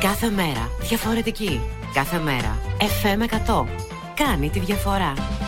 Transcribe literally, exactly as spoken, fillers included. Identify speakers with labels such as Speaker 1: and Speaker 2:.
Speaker 1: Κάθε μέρα διαφορετική. Κάθε μέρα εφ εμ εκατό. Κάνει τη διαφορά.